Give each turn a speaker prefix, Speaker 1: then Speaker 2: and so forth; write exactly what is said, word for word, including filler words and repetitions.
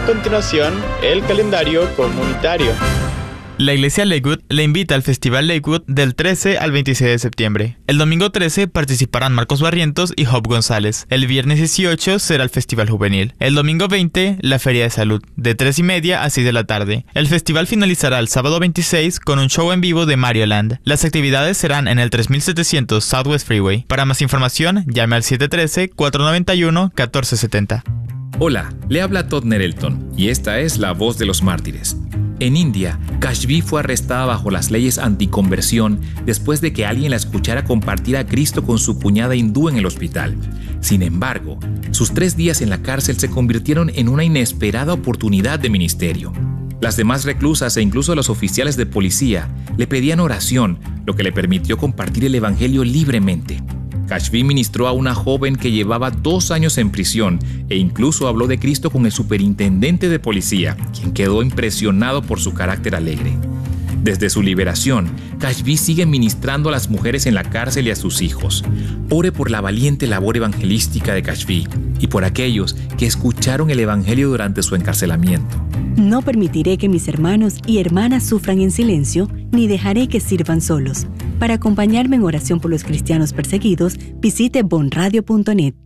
Speaker 1: a continuación, el calendario comunitario.
Speaker 2: La iglesia Lakewood le invita al Festival Lakewood del trece al veintiséis de septiembre. El domingo trece participarán Marcos Barrientos y Job González. El viernes dieciocho será el Festival Juvenil. El domingo veinte, la Feria de Salud, de tres y media a seis de la tarde. El festival finalizará el sábado veintiséis con un show en vivo de Mario Land. Las actividades serán en el tres mil setecientos Southwest Freeway. Para más información, llame al siete uno tres, cuatro nueve uno, uno cuatro siete cero.
Speaker 3: Hola, le habla Todd Nerelton y esta es La Voz de los Mártires. En India, Kashvi fue arrestada bajo las leyes anticonversión después de que alguien la escuchara compartir a Cristo con su cuñada hindú en el hospital. Sin embargo, sus tres días en la cárcel se convirtieron en una inesperada oportunidad de ministerio. Las demás reclusas e incluso los oficiales de policía le pedían oración, lo que le permitió compartir el evangelio libremente. Kashvi ministró a una joven que llevaba dos años en prisión e incluso habló de Cristo con el superintendente de policía, quien quedó impresionado por su carácter alegre. Desde su liberación, Kashvi sigue ministrando a las mujeres en la cárcel y a sus hijos. Ore por la valiente labor evangelística de Kashvi y por aquellos que escucharon el evangelio durante su encarcelamiento.
Speaker 4: No permitiré que mis hermanos y hermanas sufran en silencio, ni dejaré que sirvan solos. Para acompañarme en oración por los cristianos perseguidos, visite bon radio punto net.